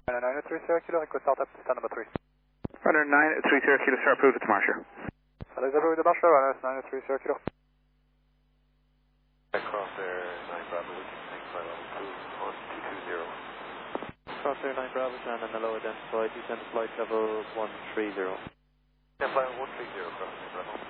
930 kilo, request start up, stand number 3. Runner 930 kilo, start approved, it's Marsha. Allez, approved the Marsha, runner 930 kilo. Cross air 9 Bravo, thanks by level 2 on 220. Cross air 9 Bravo, and on the low identified, descend to flight level 130. Yeah, flight 130, cross air Bravo.